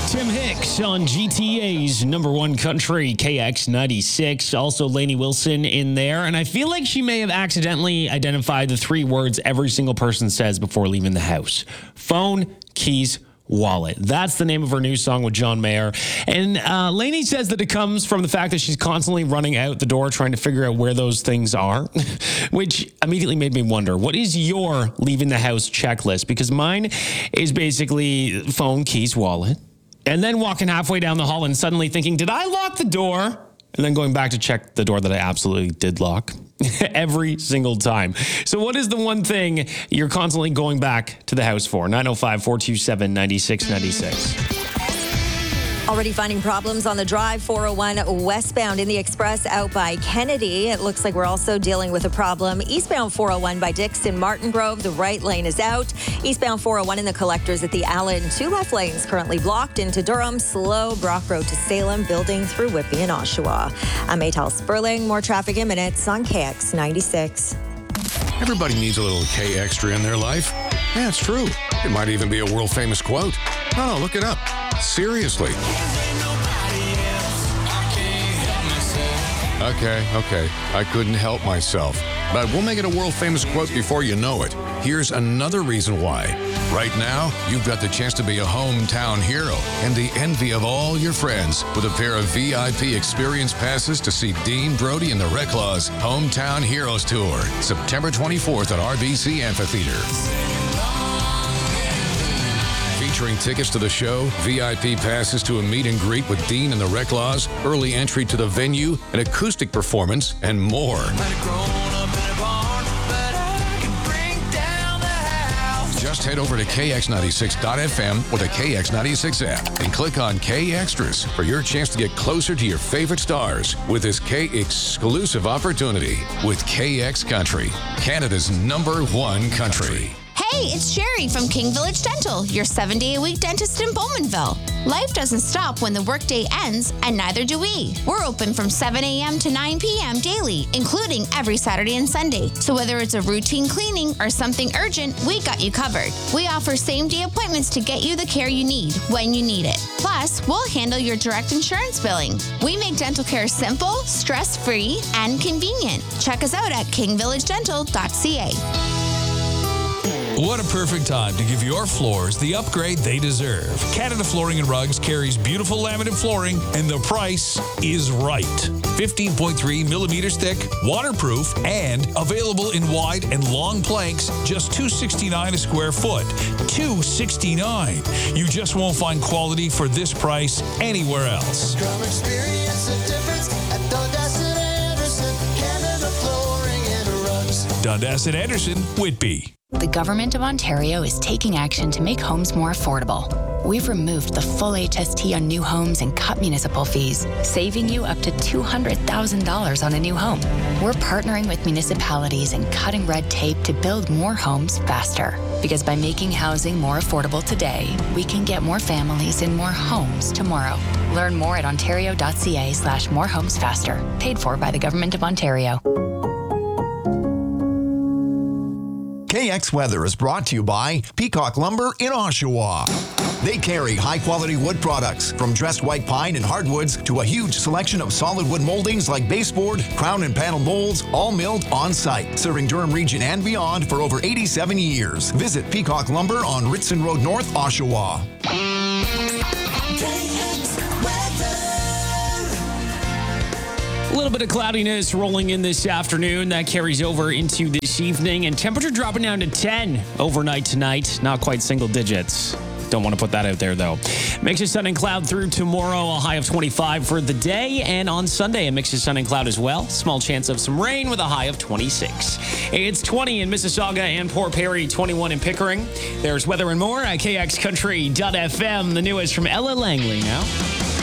Tim Hicks on GTA's number one country, KX96. Also, Lainey Wilson in there. And I feel like she may have accidentally identified the three words every single person says before leaving the house. Phone, keys, wallet. That's the name of her new song with John Mayer. And Lainey says that it comes from the fact that she's constantly running out the door trying to figure out where those things are, which immediately made me wonder, what is your leaving the house checklist? Because mine is basically phone, keys, wallet. And then walking halfway down the hall and suddenly thinking, did I lock the door? And then going back to check the door that I absolutely did lock every single time. So what is the one thing you're constantly going back to the house for? 905-427-9696. Already finding problems on the Drive 401 westbound in the Express out by Kennedy. It looks like we're also dealing with a problem eastbound 401 by Dixon Martin Grove. The right lane is out. Eastbound 401 in the collectors at the Allen. Two left lanes currently blocked into Durham. Slow Brock Road to Salem, building through Whitby and Oshawa. I'm Maytal Sperling. More traffic in minutes on KX 96. Everybody needs a little K extra in their life. Yeah, it's true. It might even be a world famous quote. Oh, look it up. Seriously. Okay. I couldn't help myself. But we'll make it a world famous quote before you know it. Here's another reason why. Right now, you've got the chance to be a hometown hero and the envy of all your friends with a pair of VIP experience passes to see Dean Brody and the Reclaws Hometown Heroes Tour, September 24th at RBC Amphitheater. Featuring tickets to the show, VIP passes to a meet and greet with Dean and the Reclaws, early entry to the venue, an acoustic performance, and more. Just head over to KX96.FM or the KX96 app and click on K Extras for your chance to get closer to your favorite stars with this K exclusive opportunity with KX Country, Canada's number one country. Hey, it's Sherry from King Village Dental, your 7-day-a-week dentist in Bowmanville. Life doesn't stop when the workday ends, and neither do we. We're open from 7 a.m. to 9 p.m. daily, including every Saturday and Sunday. So whether it's a routine cleaning or something urgent, we got you covered. We offer same-day appointments to get you the care you need when you need it. Plus, we'll handle your direct insurance billing. We make dental care simple, stress-free, and convenient. Check us out at kingvillagedental.ca. What a perfect time to give your floors the upgrade they deserve. Canada Flooring and Rugs carries beautiful laminate flooring, and the price is right. 15.3 millimeters thick, waterproof, and available in wide and long planks, just $269 a square foot. $269. You just won't find quality for this price anywhere else. Come experience the difference at Dundas and Anderson, Canada Flooring and Rugs. Dundas and Anderson, Whitby. The Government of Ontario is taking action to make homes more affordable. We've removed the full HST on new homes and cut municipal fees, saving you up to $200,000 on a new home. We're partnering with municipalities and cutting red tape to build more homes faster. Because by making housing more affordable today, we can get more families in more homes tomorrow. Learn more at ontario.ca/morehomesfaster. Paid for by the Government of Ontario. KX Weather is brought to you by Peacock Lumber in Oshawa. They carry high-quality wood products, from dressed white pine and hardwoods to a huge selection of solid wood moldings like baseboard, crown and panel molds, all milled on-site, serving Durham Region and beyond for over 87 years. Visit Peacock Lumber on Ritson Road North, Oshawa. A little bit of cloudiness rolling in this afternoon. That carries over into this evening. And temperature dropping down to 10 overnight tonight. Not quite single digits. Don't want to put that out there, though. Mix of sun and cloud through tomorrow. A high of 25 for the day. And on Sunday, a mix of sun and cloud as well. Small chance of some rain with a high of 26. It's 20 in Mississauga and Port Perry, 21 in Pickering. There's weather and more at KXCountry.FM. The newest from Ella Langley now.